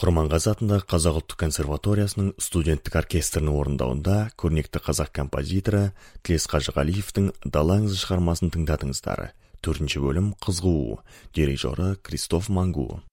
Құрманғазы атындағы Қазақ ұлттық консерваториясының студенттік оркестрінің орындауында көрнекті қазақ композиторы Тілес Қажығалиевтің «Дала аңызы» шығармасын тыңдадыңыздар. 4-ші бөлім «Қызғуу», дирижері Кристоф Мангу.